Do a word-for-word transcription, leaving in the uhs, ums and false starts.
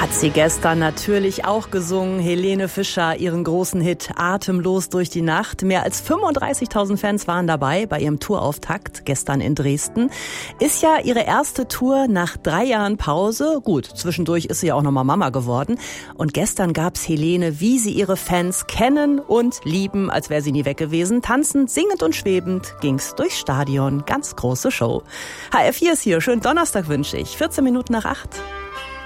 Hat sie gestern natürlich auch gesungen. Helene Fischer, ihren großen Hit Atemlos durch die Nacht. Mehr als fünfunddreißigtausend Fans waren dabei bei ihrem Tourauftakt gestern in Dresden. Ist ja ihre erste Tour nach drei Jahren Pause. Gut, zwischendurch ist sie ja auch nochmal Mama geworden. Und gestern gab's Helene, wie sie ihre Fans kennen und lieben, als wäre sie nie weg gewesen. Tanzend, singend und schwebend ging's durchs Stadion. Ganz große Show. H R vier ist hier. Schönen Donnerstag wünsche ich. vierzehn Minuten nach acht.